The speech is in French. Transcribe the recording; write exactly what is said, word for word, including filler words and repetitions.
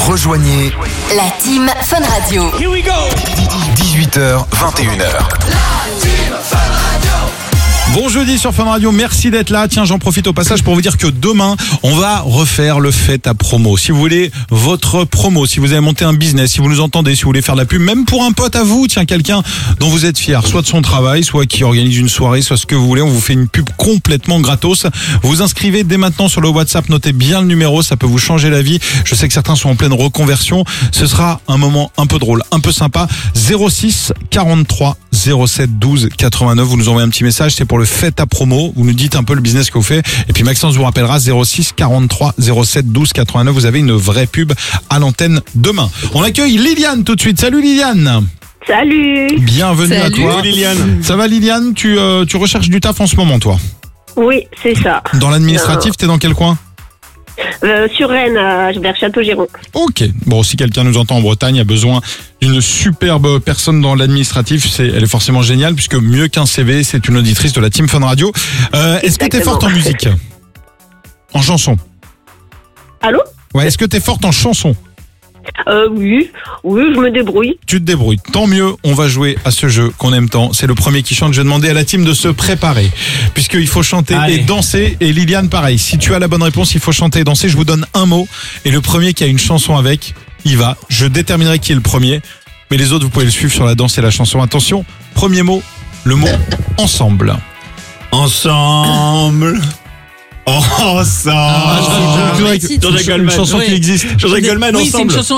Rejoignez la Team Fun Radio. Here we go. dix-huit heures, vingt et une heures. Bon jeudi sur Fun Radio, merci d'être là. Tiens, j'en profite au passage pour vous dire que demain, on va refaire le Fête à promo. Si vous voulez votre promo, si vous avez monté un business, si vous nous entendez, si vous voulez faire de la pub, même pour un pote à vous, tiens, quelqu'un dont vous êtes fier, soit de son travail, soit qui organise une soirée, soit ce que vous voulez, on vous fait une pub complètement gratos. Vous vous inscrivez dès maintenant sur le WhatsApp, notez bien le numéro, ça peut vous changer la vie. Je sais que certains sont en pleine reconversion. Ce sera un moment un peu drôle, un peu sympa. zéro six quarante-trois zéro sept douze quatre-vingt-neuf, vous nous envoyez un petit message, c'est pour le Fête à promo, vous nous dites un peu le business que vous faites et puis Maxence vous rappellera zéro six quarante-trois zéro sept douze quatre-vingt-neuf, vous avez une vraie pub à l'antenne demain. On accueille Liliane tout de suite. Salut Liliane. Salut. Bienvenue Salut. à toi. Salut Liliane. Ça va Liliane, tu, euh, tu recherches du taf en ce moment toi? Oui, c'est ça. Dans l'administratif, t'es dans quel coin? Euh, sur Rennes, euh, vers Château-Giron. Ok. Bon, si quelqu'un nous entend en Bretagne, a besoin d'une superbe personne dans l'administratif, c'est, elle est forcément géniale puisque mieux qu'un C V, c'est une auditrice de la Team Fun Radio. Euh, est-ce que t'es Exactement. forte en musique? En chanson? Allô? Ouais, est-ce que t'es forte en chanson? euh, Oui, oui, je me débrouille. Tu te débrouilles. Tant mieux, on va jouer à ce jeu qu'on aime tant. C'est le premier qui chante. Je vais demander à la team de se préparer. Puisqu'il faut chanter Allez. et danser. Et Liliane, pareil. Si tu as la bonne réponse, il faut chanter et danser. Je vous donne un mot. Et le premier qui a une chanson avec, il va. Je déterminerai qui est le premier. Mais les autres, vous pouvez le suivre sur la danse et la chanson. Attention, premier mot, le mot ensemble. Ensemble. Ensemble. Ah, je- je- je- je- Jean-Jacques une Goldman. chanson Oui. qui existe. Jean-Jacques Goldman, Oui, c'est une ensemble. chanson